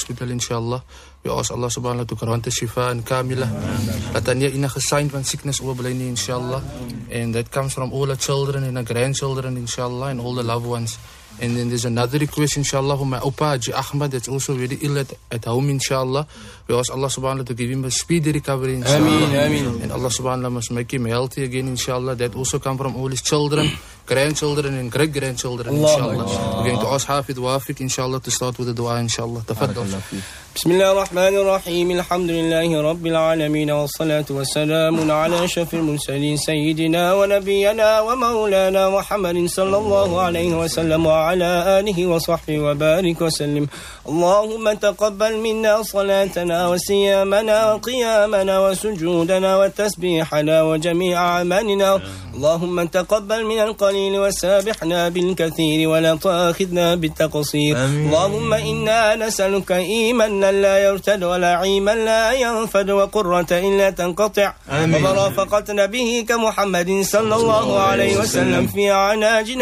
hospital inshallah. We ask Allah subhanahu to grant us shifa and kamila. Dat dan nie enige sign van sickness oorbly nie inshallah. And that comes from all our children and our grandchildren inshallah and all the loved ones. And then there's another request inshallah for my Opa Haji Ahmad that's also very ill at home inshallah. We ask Allah subhanahu to give him a speedy recovery inshallah. Ameen. And Allah subhanahu must make him healthy again inshallah. That also come from all his children, grandchildren and great-grandchildren inshallah. We're going to ask Hafid Wafiq inshallah to start with the dua inshallah. Tafaddal. بسم الله الرحمن الرحيم الحمد لله رب العالمين والصلاة والسلام على أشرف المرسلين سيدنا ونبينا ومولانا محمد صلى الله عليه وسلم وعلى آله وصحبه وبارك وسلم. اللهم تقبل منا صلاتنا وصيامنا وقيامنا وسجودنا وتسبيحنا وجميع أعمالنا. اللهم تقبل من القليل وسابحنا بالكثير ولا تؤاخذنا بالتقصير. اللهم إنا نسألك إيمانا لا يرتد ولا عيما لا ينفد وقرة إلا تنقطع ومرافقة نبيك محمد صلى الله عليه وسلم في عناجنا